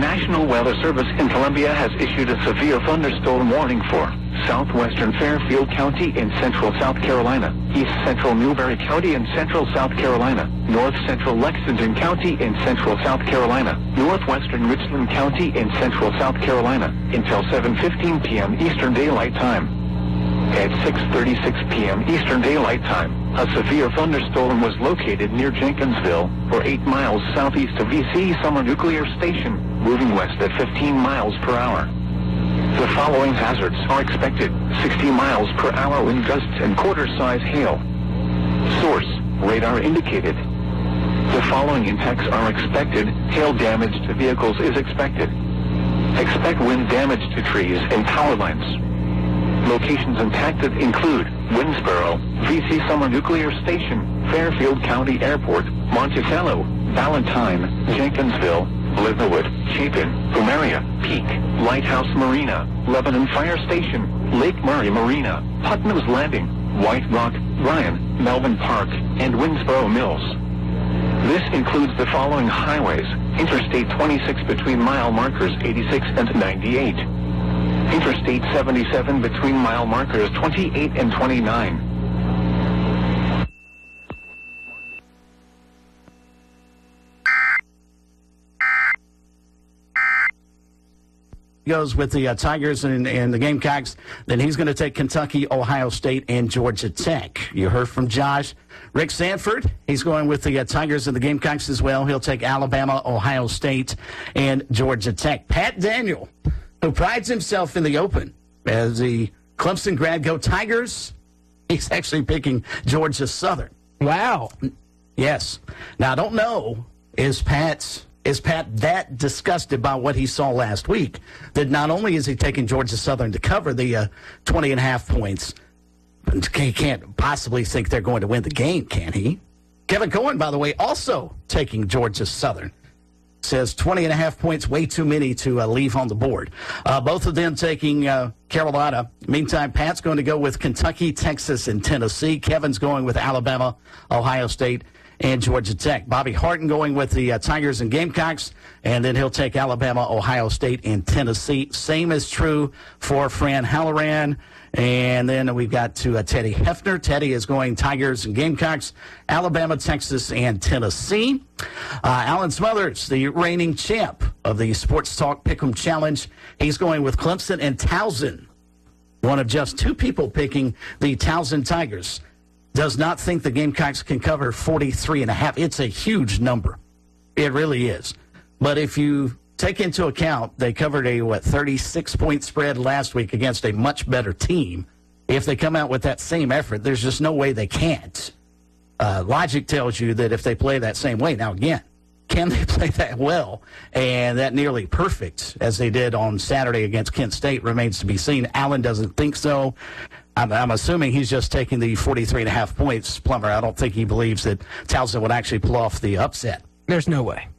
National Weather Service in Columbia has issued a severe thunderstorm warning for southwestern Fairfield County in central South Carolina, east central Newberry County in central South Carolina, north central Lexington County in central South Carolina, northwestern Richland County in central South Carolina until 7:15 p.m. Eastern Daylight Time. At 6:36 p.m. Eastern Daylight Time, a severe thunderstorm was located near Jenkinsville, or 8 miles southeast of VC Summer Nuclear Station, moving west at 15 miles per hour. The following hazards are expected: 60 miles per hour wind gusts and quarter-size hail. Source: radar indicated. The following impacts are expected: hail damage to vehicles is expected. Expect wind damage to trees and power lines. Locations impacted include Winnsboro, VC Summer Nuclear Station, Fairfield County Airport, Monticello, Valentine, Jenkinsville, Leatherwood, Chapin, Plumeria, Peak, Lighthouse Marina, Lebanon Fire Station, Lake Murray Marina, Putnam's Landing, White Rock, Bryan, Melvin Park, and Winnsboro Mills. This includes the following highways: Interstate 26 between mile markers 86 and 98. Interstate 77 between mile markers 28 and 29. Goes with the Tigers and the Gamecocks, then he's going to take Kentucky, Ohio State, and Georgia Tech. You heard from Josh. Rick Sanford, he's going with the Tigers and the Gamecocks as well. He'll take Alabama, Ohio State, and Georgia Tech. Pat Daniel, who prides himself in the open as the Clemson grad, go Tigers. He's actually picking Georgia Southern. Wow. Yes. Now, I don't know, is Pat that disgusted by what he saw last week that not only is he taking Georgia Southern to cover the 20.5 points, he can't possibly think they're going to win the game, can he? Kevin Cohen, by the way, also taking Georgia Southern. Says 20.5 points, way too many to leave on the board. Both of them taking Carolina. Meantime, Pat's going to go with Kentucky, Texas, and Tennessee. Kevin's going with Alabama, Ohio State, and Georgia Tech. Bobby Harton going with the Tigers and Gamecocks, and then he'll take Alabama, Ohio State, and Tennessee. Same is true for Fran Halloran. And then we've got to Teddy Hefner. Teddy is going Tigers and Gamecocks, Alabama, Texas, and Tennessee. Alan Smothers, the reigning champ of the Sports Talk Pick'em Challenge, he's going with Clemson and Towson. One of just two people picking the Towson Tigers. Does not think the Gamecocks can cover 43.5. It's a huge number. It really is. But if you take into account they covered a 36-point spread last week against a much better team, if they come out with that same effort, there's just no way they can't. Logic tells you that if they play that same way, now again, can they play that well and that nearly perfect as they did on Saturday against Kent State remains to be seen. Allen doesn't think so. I'm assuming he's just taking the 43.5 points, Plummer. I don't think he believes that Towson would actually pull off the upset. There's no way.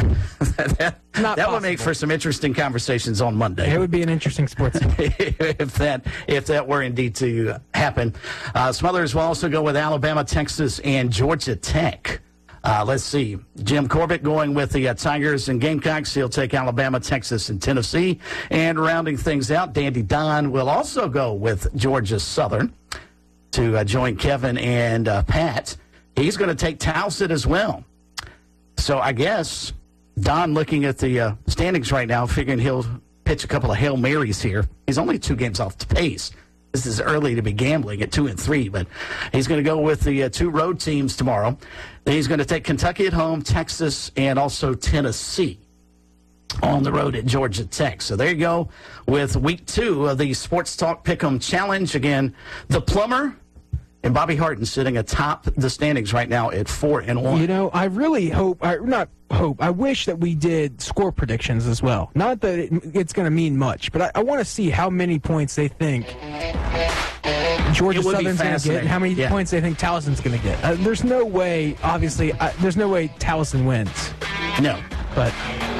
that would make for some interesting conversations on Monday. It would be an interesting sports if that were indeed to happen. Smothers will also go with Alabama, Texas, and Georgia Tech. Let's see. Jim Corbett going with the Tigers and Gamecocks. He'll take Alabama, Texas, and Tennessee. And rounding things out, Dandy Don will also go with Georgia Southern to join Kevin and Pat. He's going to take Towson as well. So I guess Don, looking at the standings right now, figuring he'll pitch a couple of Hail Marys here. He's only 2 games off the pace. This is early to be gambling at 2-3, but he's going to go with the 2 road teams tomorrow. Then he's going to take Kentucky at home, Texas, and also Tennessee on the road at Georgia Tech. So there you go with week 2 of the Sports Talk Pick'em Challenge. Again, the Plumber and Bobby Harton sitting atop the standings right now at 4-1. You know, I really I wish that we did score predictions as well. Not that it's going to mean much, but I want to see how many points they think Georgia Southern's going to get and how many points they think Towson's going to get. There's no way, obviously, there's no way Towson wins. No. But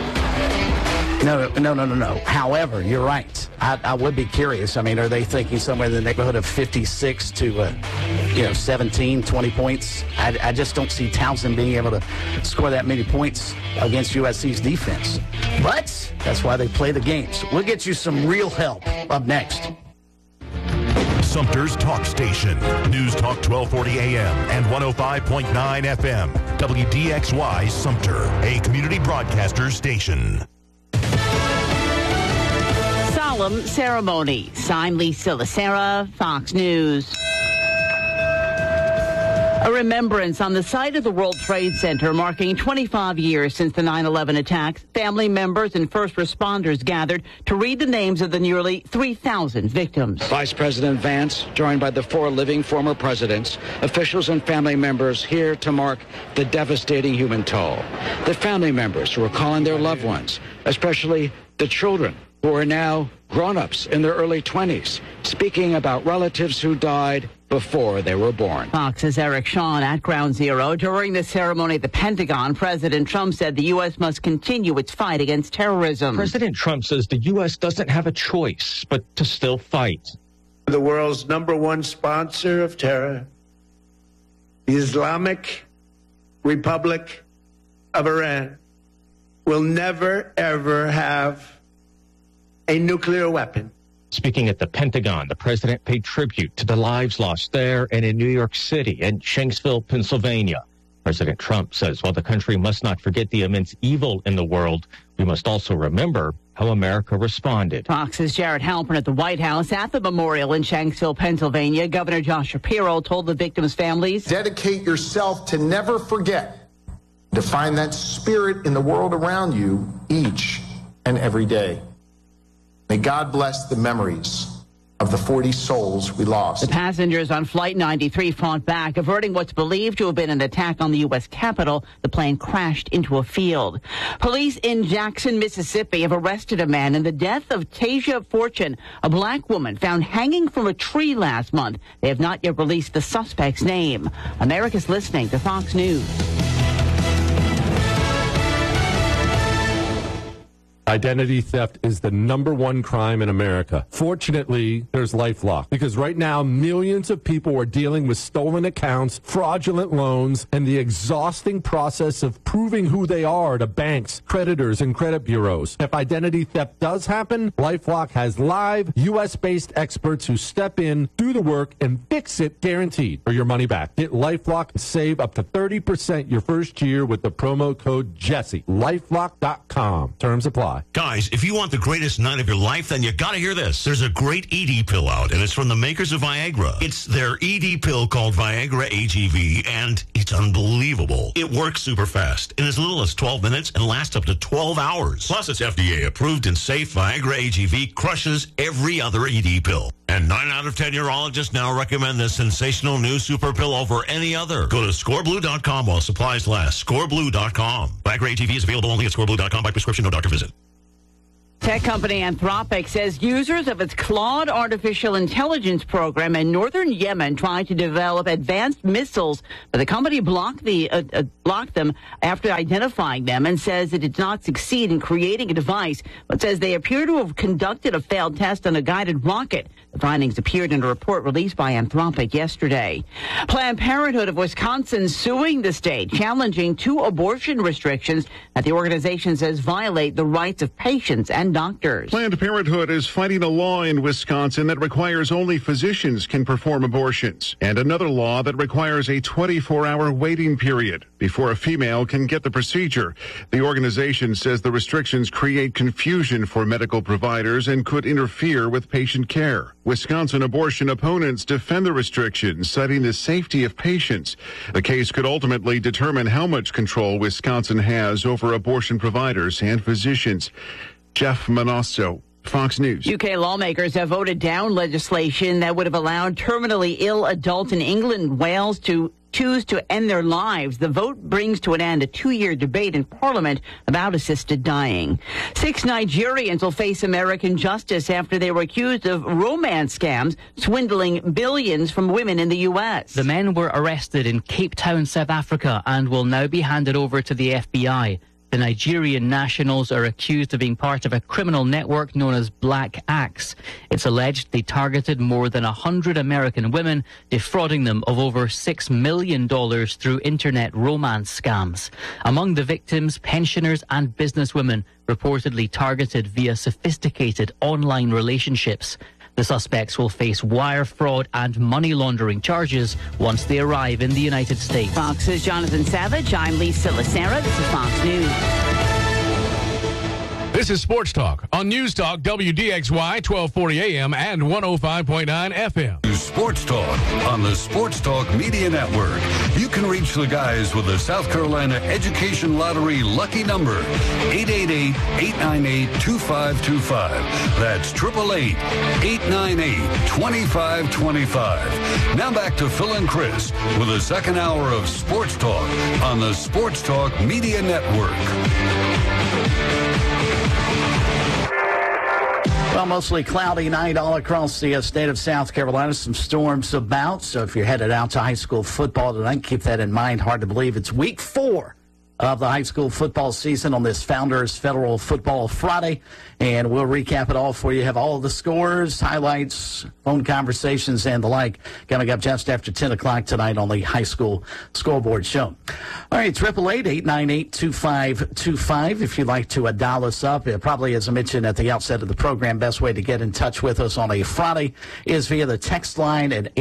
No. However, you're right. I would be curious. I mean, are they thinking somewhere in the neighborhood of 56 to 17, 20 points? I just don't see Towson being able to score that many points against USC's defense. But that's why they play the games. We'll get you some real help up next. Sumter's Talk Station. News Talk 1240 AM and 105.9 FM. WDXY Sumter, a community broadcaster station. Solemn ceremony. I'm Lisa Lacera, Fox News. A remembrance on the site of the World Trade Center marking 25 years since the 9/11 attacks. Family members and first responders gathered to read the names of the nearly 3,000 victims. Vice President Vance, joined by the 4 living former presidents, officials and family members here to mark the devastating human toll. The family members who are calling their loved ones, especially the children who are now grown-ups in their early 20s, speaking about relatives who died before they were born. Fox's Eric Shawn at Ground Zero. During the ceremony at the Pentagon, President Trump said the U.S. must continue its fight against terrorism. President Trump says the U.S. doesn't have a choice but to still fight. The world's #1 sponsor of terror, the Islamic Republic of Iran, will never, ever have a nuclear weapon. Speaking at the Pentagon, the president paid tribute to the lives lost there and in New York City and Shanksville, Pennsylvania. President Trump says while the country must not forget the immense evil in the world, we must also remember how America responded. Fox's Jared Halpern at the White House at the memorial in Shanksville, Pennsylvania. Governor Josh Shapiro told the victims' families, dedicate yourself to never forget, to find that spirit in the world around you each and every day. May God bless the memories of the 40 souls we lost. The passengers on Flight 93 fought back, averting what's believed to have been an attack on the U.S. Capitol. The plane crashed into a field. Police in Jackson, Mississippi have arrested a man in the death of Tasia Fortune, a black woman found hanging from a tree last month. They have not yet released the suspect's name. America's listening to Fox News. Identity theft is the #1 crime in America. Fortunately, there's LifeLock, because right now millions of people are dealing with stolen accounts, fraudulent loans, and the exhausting process of proving who they are to banks, creditors, and credit bureaus. If identity theft does happen, LifeLock has live U.S.-based experts who step in, do the work, and fix it guaranteed for your money back. Get LifeLock and save up to 30% your first year with the promo code Jesse. LifeLock.com. Terms apply. Guys, if you want the greatest night of your life, then you got to hear this. There's a great ED pill out, and it's from the makers of Viagra. It's their ED pill called Viagra AGV, and it's unbelievable. It works super fast in as little as 12 minutes and lasts up to 12 hours. Plus, it's FDA approved and safe. Viagra AGV crushes every other ED pill. And 9 out of 10 urologists now recommend this sensational new super pill over any other. Go to scoreblue.com while supplies last. Scoreblue.com. Viagra AGV is available only at scoreblue.com by prescription, no doctor visit. Tech company Anthropic says users of its Claude artificial intelligence program in northern Yemen tried to develop advanced missiles, but the company blocked them after identifying them and says it did not succeed in creating a device, but says they appear to have conducted a failed test on a guided rocket. The findings appeared in a report released by Anthropic yesterday. Planned Parenthood of Wisconsin suing the state, challenging 2 abortion restrictions that the organization says violate the rights of patients and doctors. Planned Parenthood is fighting a law in Wisconsin that requires only physicians can perform abortions, and another law that requires a 24-hour waiting period before a female can get the procedure. The organization says the restrictions create confusion for medical providers and could interfere with patient care. Wisconsin abortion opponents defend the restrictions, citing the safety of patients. The case could ultimately determine how much control Wisconsin has over abortion providers and physicians. Jeff Manasso, Fox News. UK lawmakers have voted down legislation that would have allowed terminally ill adults in England and Wales to choose to end their lives. The vote brings to an end a 2-year debate in Parliament about assisted dying. 6 Nigerians will face American justice after they were accused of romance scams, swindling billions from women in the U.S. The men were arrested in Cape Town, South Africa, and will now be handed over to the FBI. The Nigerian nationals are accused of being part of a criminal network known as Black Axe. It's alleged they targeted more than 100 American women, defrauding them of over $6 million through internet romance scams. Among the victims, pensioners and businesswomen reportedly targeted via sophisticated online relationships. The suspects will face wire fraud and money laundering charges once they arrive in the United States. Fox's Jonathan Savage. I'm Lisa Lacera. This is Fox News. This is Sports Talk on News Talk WDXY 1240 AM and 105.9 FM. Sports Talk on the Sports Talk Media Network. You can reach the guys with the South Carolina Education Lottery lucky number, 888-898-2525. That's 888-898-2525. Now back to Phil and Chris with the second hour of Sports Talk on the Sports Talk Media Network. Well, mostly cloudy night all across the state of South Carolina. Some storms about. So if you're headed out to high school football tonight, keep that in mind. Hard to believe it's week 4 of the high school football season on this Founders Federal Football Friday. And we'll recap it all for you. Have all of the scores, highlights, phone conversations, and the like coming up just after 10 o'clock tonight on the high school scoreboard show. All right, 888-898-2525. If you'd like to dial us up, probably, as I mentioned at the outset of the program, best way to get in touch with us on a Friday is via the text line at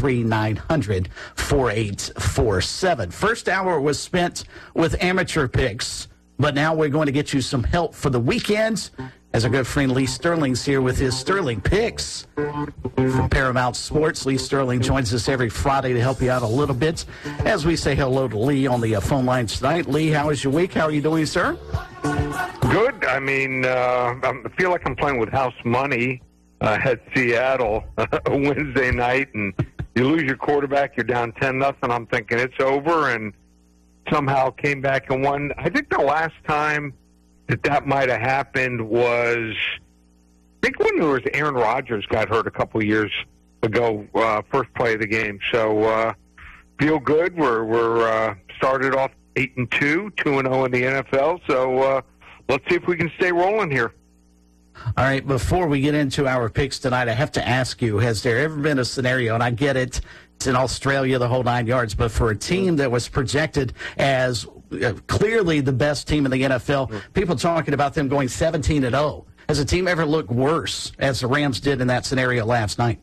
803-900-4847. First hour was spent with amateur picks, but now we're going to get you some help for the weekends. As our good friend Lee Sterling's here with his Sterling Picks from Paramount Sports. Lee Sterling joins us every Friday to help you out a little bit as we say hello to Lee on the phone lines tonight. Lee, how is your week? How are you doing, sir? Good. I mean, I feel like I'm playing with house money at Seattle Wednesday night, and you lose your quarterback, you're down 10-0. I'm thinking it's over, and somehow came back and won. I think the last time that might have happened was, I think when there was Aaron Rodgers got hurt a couple years ago, first play of the game. So feel good. We're started off 8-2, 2-0 in the NFL. So let's see if we can stay rolling here. All right, before we get into our picks tonight, I have to ask you, has there ever been a scenario, and I get it, it's in Australia, the whole 9 yards, but for a team that was projected as clearly the best team in the NFL, people talking about them going 17-0. Has a team ever looked worse, as the Rams did in that scenario last night?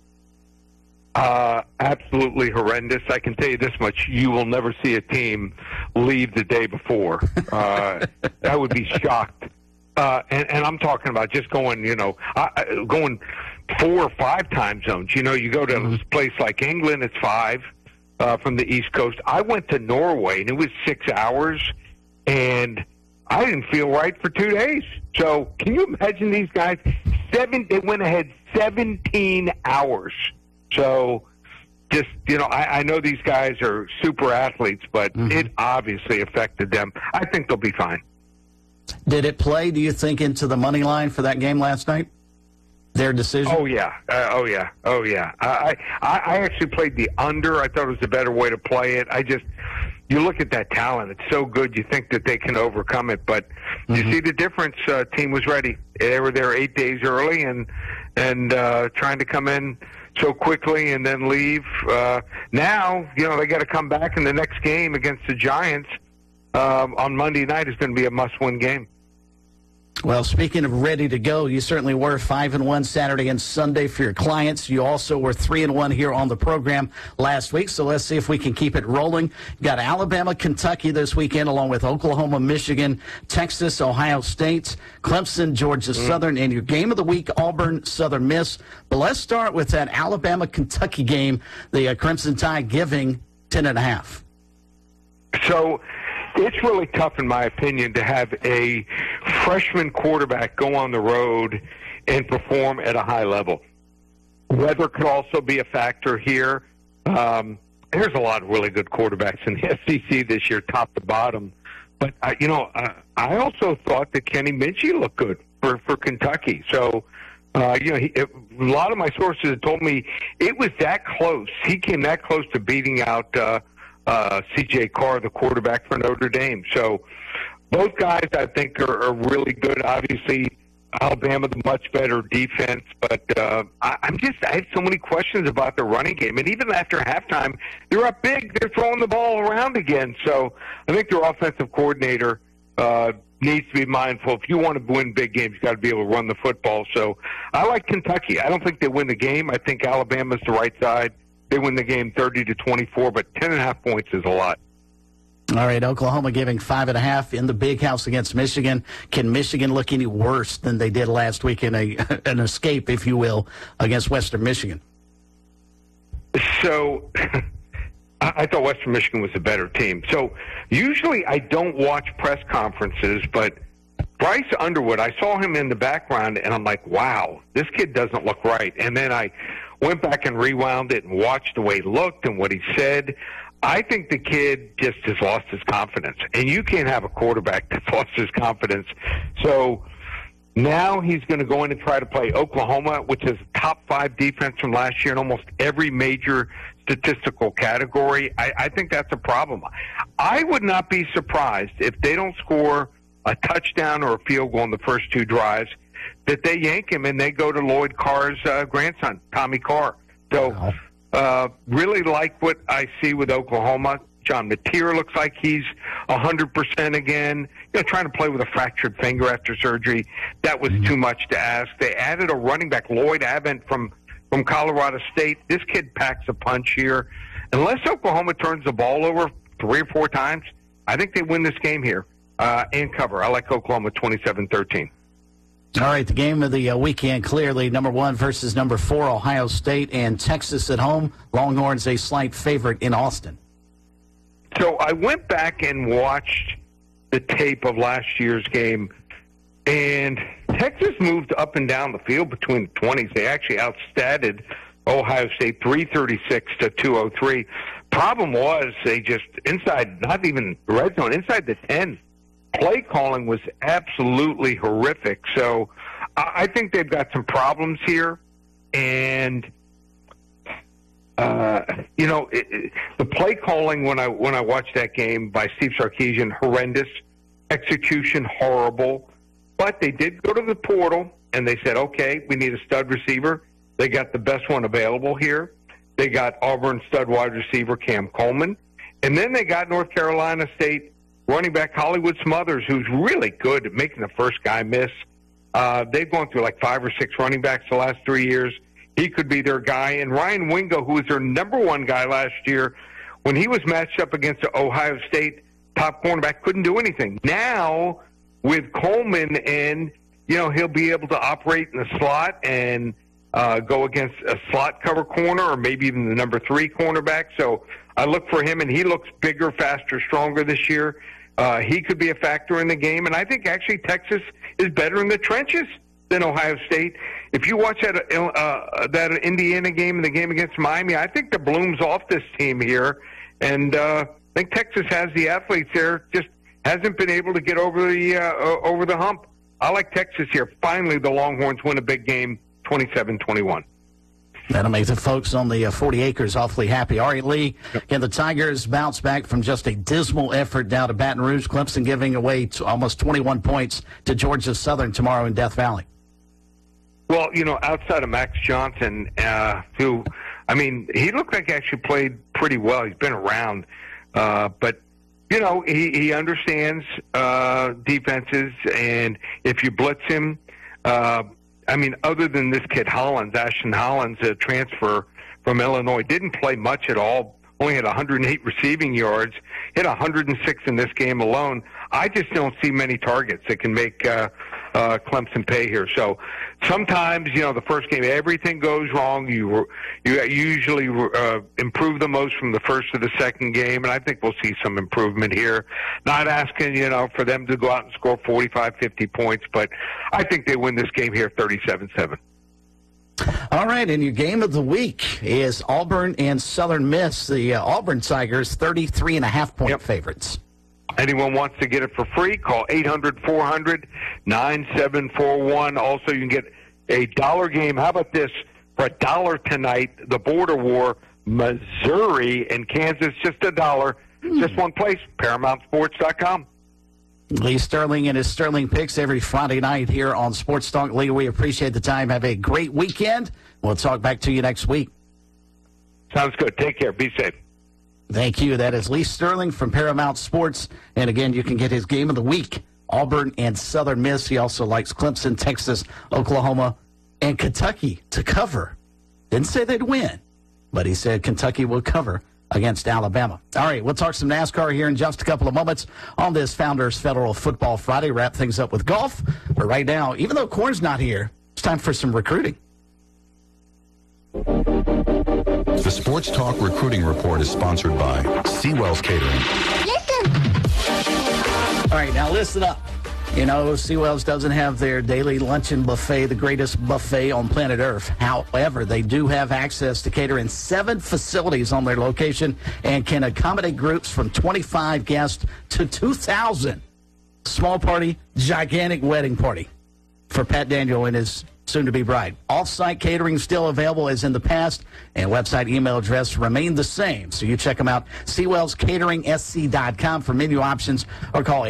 Absolutely horrendous. I can tell you this much. You will never see a team leave the day before. I would be shocked. And I'm talking about just going, going 4 or 5 time zones. You go to a place like England, it's 5 from the East Coast. I went to Norway, and it was 6 hours, and I didn't feel right for 2 days. So can you imagine these guys? They went ahead 17 hours. So just, I know these guys are super athletes, but it obviously affected them. I think they'll be fine. Did it play, do you think, into the money line for that game last night? Their decision? Oh, yeah. I actually played the under. I thought it was a better way to play it. You look at that talent. It's so good. You think that they can overcome it. But you see the difference. Team was ready. They were there 8 days early and trying to come in so quickly and then leave. Now, they got to come back in the next game against the Giants. On Monday night is going to be a must-win game. Well, speaking of ready to go, you certainly were 5-1 Saturday and Sunday for your clients. You also were 3-1 here on the program last week. So let's see if we can keep it rolling. You got Alabama, Kentucky this weekend, along with Oklahoma, Michigan, Texas, Ohio State, Clemson, Georgia Southern, and your game of the week, Auburn, Southern Miss. But let's start with that Alabama-Kentucky game, the Crimson Tide giving 10.5. So it's really tough, in my opinion, to have a freshman quarterback go on the road and perform at a high level. Weather could also be a factor here. There's a lot of really good quarterbacks in the SEC this year, top to bottom. But, I also thought that Kenny Minchie looked good for Kentucky. So, a lot of my sources have told me it was that close. He came that close to beating out C.J. Carr, the quarterback for Notre Dame. So both guys, I think, are really good. Obviously, Alabama, the much better defense, but I have so many questions about their running game. And even after halftime, they're up big. They're throwing the ball around again. So I think their offensive coordinator needs to be mindful. If you want to win big games, you've got to be able to run the football. So I like Kentucky. I don't think they win the game. I think Alabama's the right side. They win the game 30-24, but 10.5 points is a lot. All right, Oklahoma giving 5.5 in the Big House against Michigan. Can Michigan look any worse than they did last week in an escape, if you will, against Western Michigan? So I thought Western Michigan was a better team. So usually I don't watch press conferences, but Bryce Underwood, I saw him in the background, and I'm like, wow, this kid doesn't look right. And then I went back and rewound it and watched the way he looked and what he said. I think the kid just has lost his confidence, and you can't have a quarterback that's lost his confidence. So now he's going to go in and try to play Oklahoma, which is top 5 defense from last year in almost every major statistical category. I think that's a problem. I would not be surprised if they don't score a touchdown or a field goal in the first 2 drives, that they yank him and they go to Lloyd Carr's grandson, Tommy Carr. So really like what I see with Oklahoma. John Mateer looks like he's 100% again. Trying to play with a fractured finger after surgery, that was too much to ask. They added a running back, Lloyd Abbott from Colorado State. This kid packs a punch here. Unless Oklahoma turns the ball over 3 or 4 times, I think they win this game here and cover. I like Oklahoma 27-13. All right, the game of the weekend, clearly number 1 versus number 4, Ohio State and Texas at home. Longhorns a slight favorite in Austin. So I went back and watched the tape of last year's game, and Texas moved up and down the field between the 20s. They actually outstatted Ohio State 336-203. Problem was they just inside, not even red zone, inside the 10. Play calling was absolutely horrific. So I think they've got some problems here. And, the play calling when I watched that game by Steve Sarkisian, horrendous. Execution, horrible. But they did go to the portal, and they said, okay, we need a stud receiver. They got the best one available here. They got Auburn stud wide receiver Cam Coleman. And then they got North Carolina State running back Hollywood Smothers, who's really good at making the first guy miss. They've gone through like 5 or 6 running backs the last 3 years. He could be their guy. And Ryan Wingo, who was their number 1 guy last year, when he was matched up against the Ohio State top cornerback, couldn't do anything. Now, with Coleman in, he'll be able to operate in the slot and go against a slot cover corner or maybe even the number 3 cornerback. So I look for him, and he looks bigger, faster, stronger this year. He could be a factor in the game. And I think actually Texas is better in the trenches than Ohio State. If you watch that Indiana game and the game against Miami, I think the bloom's off this team here. And I think Texas has the athletes there, just hasn't been able to get over the hump. I like Texas here. Finally, the Longhorns win a big game, 27-21. That'll make the folks on the 40 acres awfully happy. All right, Lee, can the Tigers bounce back from just a dismal effort down to Baton Rouge? Clemson giving away almost 21 points to Georgia Southern tomorrow in Death Valley. Well, outside of Max Johnson, who, he looked like he actually played pretty well. He's been around. But, he understands defenses, and if you blitz him, other than this kid Hollins, Ashton Hollins, a transfer from Illinois, didn't play much at all, only had 108 receiving yards, hit 106 in this game alone. I just don't see many targets that can make Clemson pay here. So sometimes, the first game, everything goes wrong. You usually improve the most from the first to the second game, and I think we'll see some improvement here. Not asking, for them to go out and score 45, 50 points, but I think they win this game here 37-7. All right, and your game of the week is Auburn and Southern Miss. The Auburn Tigers, 33.5-point favorites. Anyone wants to get it for free, call 800-400-9741. Also, you can get a $1 game. How about this? For $1 tonight, the Border War, Missouri and Kansas, just $1. Just one place, ParamountSports.com. Lee Sterling and his Sterling Picks every Friday night here on Sports Talk. Lee, we appreciate the time. Have a great weekend. We'll talk back to you next week. Sounds good. Take care. Be safe. Thank you. That is Lee Sterling from Paramount Sports. And again, you can get his game of the week, Auburn and Southern Miss. He also likes Clemson, Texas, Oklahoma, and Kentucky to cover. Didn't say they'd win, but he said Kentucky will cover against Alabama. All right, we'll talk some NASCAR here in just a couple of moments on this Founders Federal Football Friday. Wrap things up with golf. But right now, even though Corn's not here, it's time for some recruiting. The Sports Talk Recruiting Report is sponsored by Seawell's Catering. All right, now listen up. You know, Seawell's doesn't have their daily luncheon buffet, the greatest buffet on planet Earth. However, they do have access to cater in 7 facilities on their location and can accommodate groups from 25 guests to 2,000. Small party, gigantic wedding party for Pat Daniel and his soon-to-be bride. Off-site catering still available as in the past, and website email address remain the same. So you check them out, SeawellsCateringSC.com for menu options, or call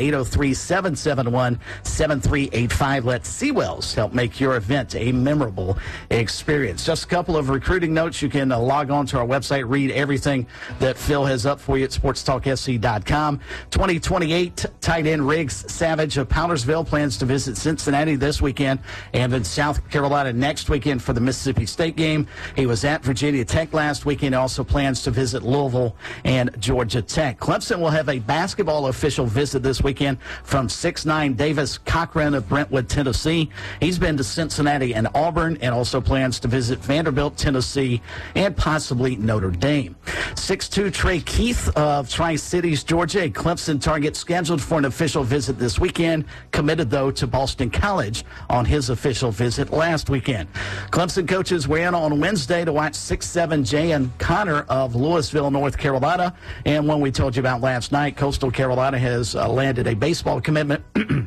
803-771-7385. Let Seawells help make your event a memorable experience. Just a couple of recruiting notes. You can log on to our website, read everything that Phil has up for you at SportsTalkSC.com. 2028 tight end Riggs Savage of Powdersville plans to visit Cincinnati this weekend and then South Carolina next weekend for the Mississippi State game. He was at Virginia Tech last weekend. Also plans to visit Louisville and Georgia Tech. Clemson will have a basketball official visit this weekend from 6'9" Davis Cochran of Brentwood, Tennessee. He's been to Cincinnati and Auburn and also plans to visit Vanderbilt, Tennessee, and possibly Notre Dame. 6'2" Trey Keith of Tri-Cities, Georgia, a Clemson target scheduled for an official visit this weekend. Committed, though, to Boston College on his official visit last weekend. Clemson coaches were in on Wednesday to watch 6'7" Jayan Connor of Louisville, North Carolina. And when we told you about last night, Coastal Carolina has landed a baseball commitment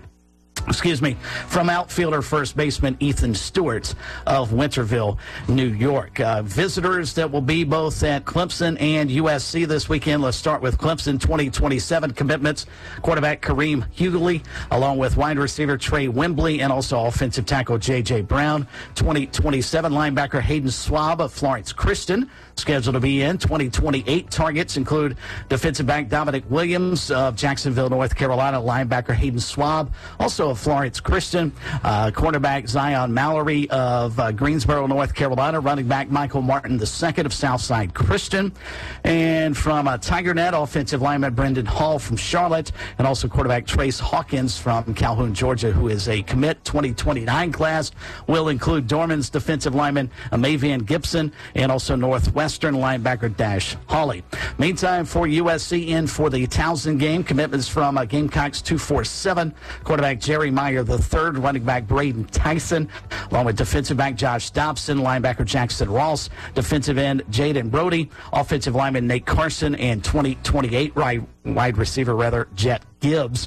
from outfielder first baseman Ethan Stewart of Winterville, New York. Visitors that will be both at Clemson and USC this weekend. Let's start with Clemson 2027 commitments. Quarterback Kareem Hughley, along with wide receiver Trey Wembley, and also offensive tackle J.J. Brown. 2027 linebacker Hayden Swab of Florence Christian, scheduled to be in. 2028 targets include defensive back Dominic Williams of Jacksonville, North Carolina, linebacker Hayden Swab, also of Florence Christian, cornerback Zion Mallory of Greensboro, North Carolina, running back Michael Martin II of Southside Christian, and from TigerNet, offensive lineman Brendan Hall from Charlotte, and also quarterback Trace Hawkins from Calhoun, Georgia, who is a commit. 2029 class will include Dorman's defensive lineman Mavian Gibson, and also Northwestern linebacker Dash Hawley. Meantime, for USC in for the Towson game, commitments from Gamecocks 247, quarterback Jerry Meyer III, running back Braden Tyson, along with defensive back Josh Dobson, linebacker Jackson Ross, defensive end Jaden Brody, offensive lineman Nate Carson, and 2028 wide receiver Jet Gibbs.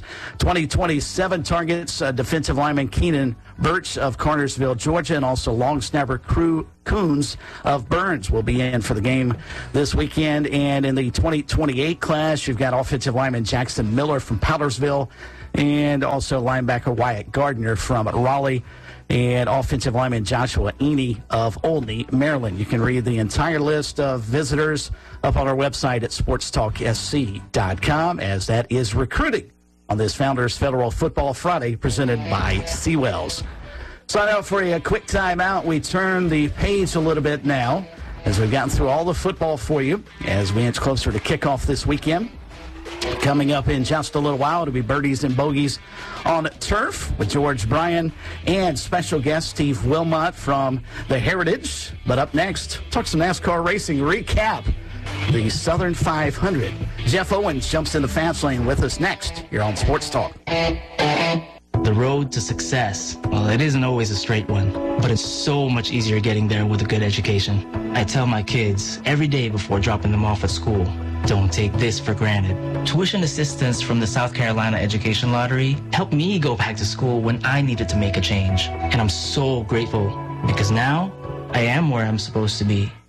2027 targets defensive lineman Keenan Birch of Cartersville, Georgia, and also long snapper Coons of Burns will be in for the game this weekend. And in the 2028 class, you've got offensive lineman Jackson Miller from Powdersville, and also linebacker Wyatt Gardner from Raleigh, and offensive lineman Joshua Eney of Olney, Maryland. You can read the entire list of visitors up on our website at sportstalksc.com, as that is recruiting on this Founders Federal Football Friday presented by Seawells. Sign out for a quick timeout. We turn the page a little bit now as we've gotten through all the football for you as we inch closer to kickoff this weekend. Coming up in just a little while, it'll be Birdies and Bogeys on Turf with George Bryan and special guest Steve Wilmot from the Heritage. But up next, talk some NASCAR racing recap. The Southern 500. Jeff Owens jumps in the fast lane with us next here on Sports Talk. The road to success, well, it isn't always a straight one, but it's so much easier getting there with a good education. I tell my kids every day before dropping them off at school, don't take this for granted. Tuition assistance from the South Carolina Education Lottery helped me go back to school when I needed to make a change. And I'm so grateful because now I am where I'm supposed to be.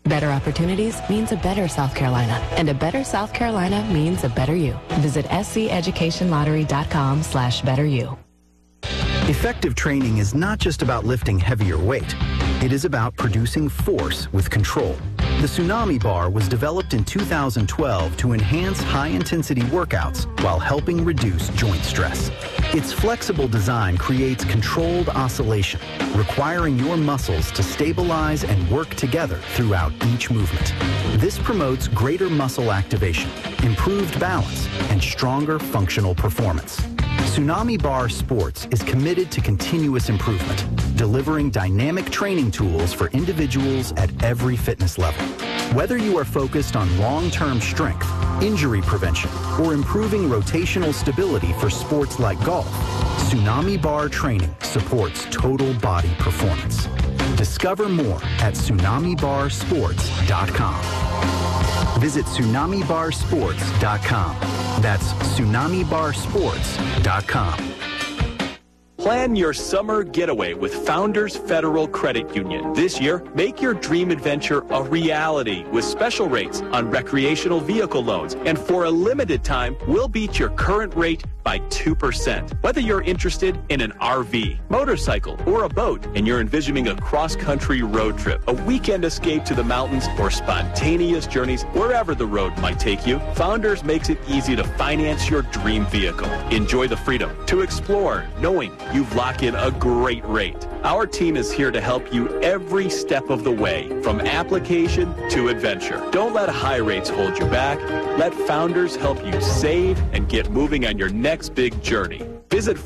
Better opportunities means a better South Carolina, and a better South Carolina means a better you. Visit SCEducationLottery.com/betteryou. Effective training is not just about lifting heavier weight. It is about producing force with control. The Tsunami Bar was developed in 2012 to enhance high-intensity workouts while helping reduce joint stress. Its flexible design creates controlled oscillation, requiring your muscles to stabilize and work together throughout each movement. This promotes greater muscle activation, improved balance, and stronger functional performance. Tsunami Bar Sports is committed to continuous improvement, delivering dynamic training tools for individuals at every fitness level. Whether you are focused on long-term strength, injury prevention, or improving rotational stability for sports like golf, Tsunami Bar training supports total body performance. Discover more at TsunamiBarSports.com. Visit TsunamiBarSports.com. That's TsunamiBarSports.com. Plan your summer getaway with Founders Federal Credit Union. This year, make your dream adventure a reality with special rates on recreational vehicle loans. And for a limited time, we'll beat your current rate by 2%. Whether you're interested in an RV, motorcycle, or a boat, and you're envisioning a cross-country road trip, a weekend escape to the mountains, or spontaneous journeys wherever the road might take you, Founders makes it easy to finance your dream vehicle. Enjoy the freedom to explore, knowing you've locked in a great rate. Our team is here to help you every step of the way, from application to adventure. Don't let high rates hold you back. Let Founders help you save and get moving on your next big journey. Visit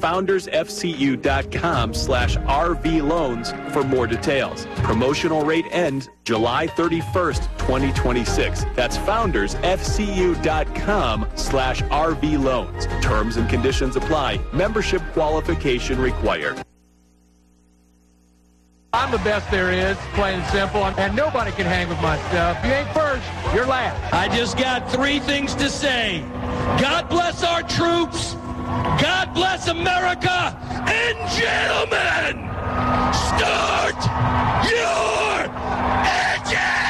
foundersfcu.com/RV loans for more details. Promotional rate ends July 31st, 2026. That's foundersfcu.com/RV loans. Terms and conditions apply. Membership qualification required. I'm the best there is, plain and simple, and nobody can hang with my stuff. If you ain't first, you're last. I just got three things to say. God bless our troops, God bless America, and gentlemen, start your engine!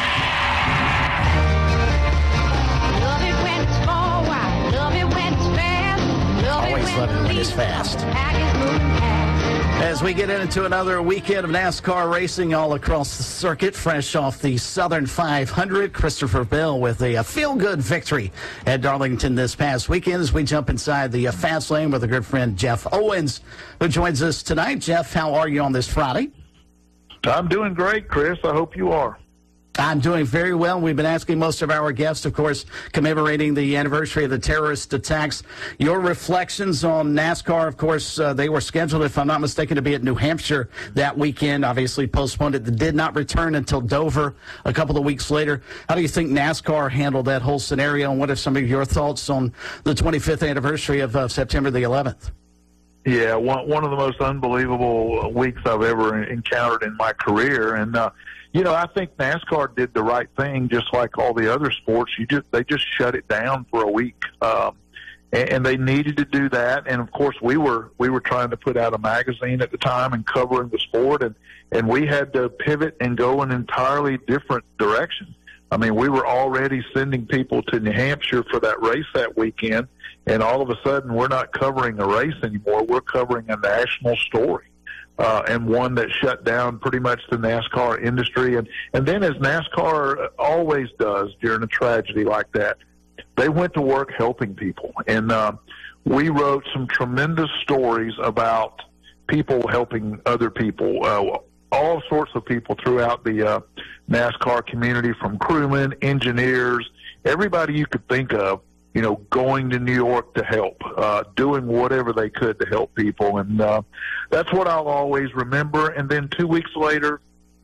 Love it when it's forward, love it when it's fast, love Always it love it when when it's fast. As we get into another weekend of NASCAR racing all across the circuit, fresh off the Southern 500, Christopher Bell with a feel-good victory at Darlington this past weekend. As we jump inside the fast lane with a good friend, Jeff Owens, who joins us tonight. Jeff, how are you on this Friday? I'm doing great, Chris. I hope you are. I'm doing very well. We've been asking most of our guests, of course, commemorating the anniversary of the terrorist attacks. Your reflections on NASCAR, of course, they were scheduled, if I'm not mistaken, to be at New Hampshire that weekend. Obviously postponed it. They did not return until Dover a couple of weeks later. How do you think NASCAR handled that whole scenario, and what are some of your thoughts on the 25th anniversary of September the 11th? Yeah, one of the most unbelievable weeks I've ever encountered in my career. And, you know, I think NASCAR did the right thing, just like all the other sports. They just shut it down for a week, and they needed to do that. And of course, we were trying to put out a magazine at the time and covering the sport, and we had to pivot and go in an entirely different direction. I mean, we were already sending people to New Hampshire for that race that weekend, and all of a sudden, we're not covering a race anymore. We're covering a national story. And one that shut down pretty much the NASCAR industry. And then, as NASCAR always does during a tragedy like that, they went to work helping people. And we wrote some tremendous stories about people helping other people, all sorts of people throughout the NASCAR community, from crewmen, engineers, everybody you could think of, you know, going to New York to help, doing whatever they could to help people. And that's what I'll always remember. And then 2 weeks later,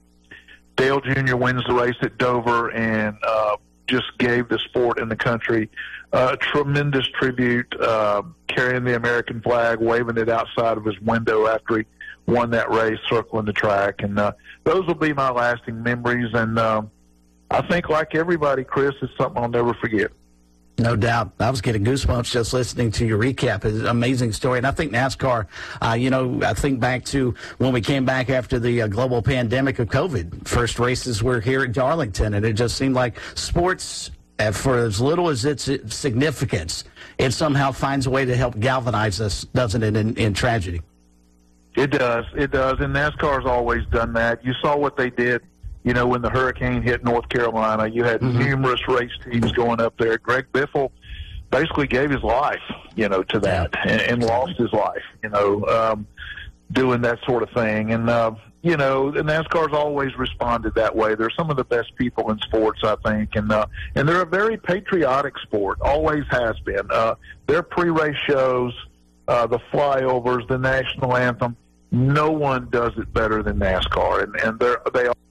Dale Jr. wins the race at Dover and just gave the sport and the country a tremendous tribute, carrying the American flag, waving it outside of his window after he won that race, circling the track. And those will be my lasting memories. And I think, like everybody, Chris, it's something I'll never forget. No doubt. I was getting goosebumps just listening to your recap. It's an amazing story. And I think NASCAR, I think back to when we came back after the global pandemic of COVID. First races were here at Darlington, and it just seemed like sports, for as little as its significance, it somehow finds a way to help galvanize us, doesn't it, in tragedy? It does. It does. And NASCAR's always done that. You saw what they did, when the hurricane hit North Carolina. You had numerous race teams going up there. Greg Biffle basically gave his life, to that and lost his life, doing that sort of thing. And, the NASCAR's always responded that way. They're some of the best people in sports, I think. And they're a very patriotic sport, always has been. Their pre-race shows, the flyovers, the national anthem, no one does it better than NASCAR. And they are.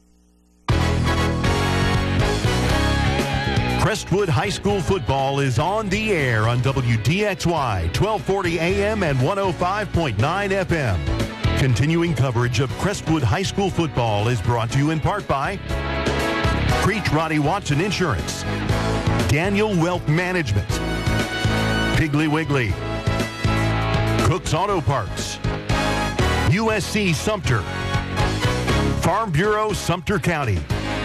Crestwood High School football is on the air on WDXY, 1240 AM and 105.9 FM. Continuing coverage of Crestwood High School football is brought to you in part by Creech Roddy Watson Insurance, Daniel Wealth Management, Piggly Wiggly, Cook's Auto Parts, USC Sumter, Farm Bureau Sumter County,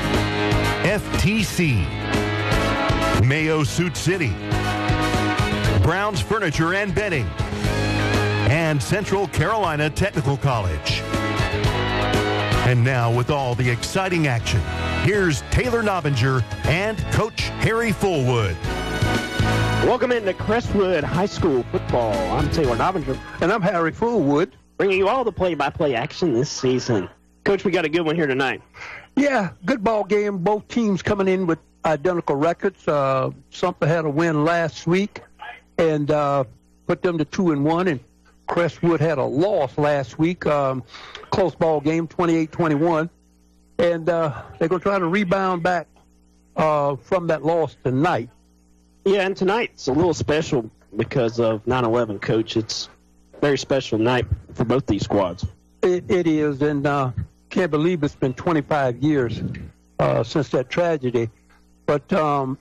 FTC, Mayo Suit City, Brown's Furniture and Bedding, and Central Carolina Technical College. And now, with all the exciting action, here's Taylor Nobinger and Coach Harry Fullwood. Welcome into Crestwood High School football. I'm Taylor Nobinger. And I'm Harry Fullwood. Bringing you all the play-by-play action this season. Coach, we got a good one here tonight. Yeah, good ball game. Both teams coming in with identical records. Sumter had a win last week and put them to 2-1, and Crestwood had a loss last week. Close ball game, 28-21, and they're going to try to rebound back from that loss tonight. Yeah, and tonight's a little special because of 9/11, Coach. It's a very special night for both these squads. It is, and can't believe it's been 25 years since that tragedy. But I'm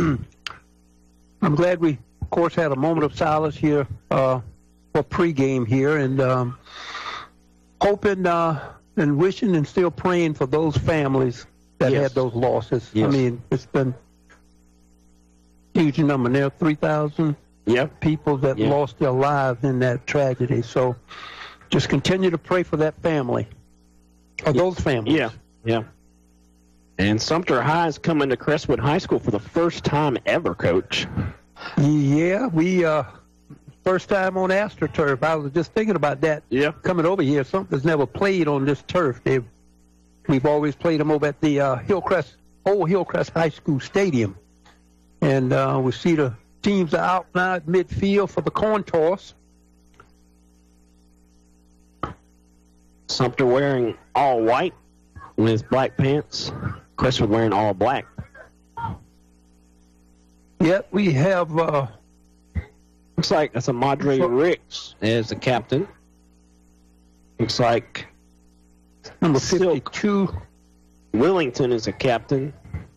glad we, of course, had a moment of silence here for pregame here, and hoping and wishing and still praying for those families that had those losses. Yes. I mean, it's been a huge number now, 3,000 people that lost their lives in that tragedy. So just continue to pray for that family, or those families. Yeah. And Sumter High is coming to Crestwood High School for the first time ever, Coach. Yeah, we first time on AstroTurf. I was just thinking about that. Yeah. Coming over here, Sumter's never played on this turf. We've always played them over at the old Hillcrest High School Stadium. And we see the teams are out now at midfield for the coin toss. Sumter wearing all white with black pants. Crestwood wearing all black. Yep, we have... looks like that's a Madre Ricks as the captain. Looks like number 52. Willington is a captain.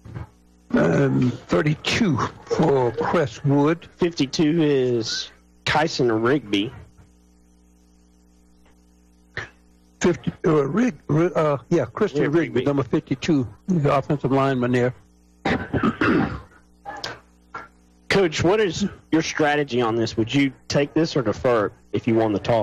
32 for Crestwood. 52 is Kyson Rigby. 50, Christian Rigby, number 52, the offensive lineman there. Coach, what is your strategy on this? Would you take this or defer if you won the toss?